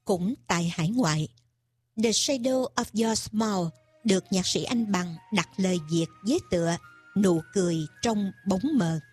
cũng tại hải ngoại. The Shadow of Your Smile được nhạc sĩ Anh Bằng đặt lời Việt với tựa Nụ cười trong bóng mờ.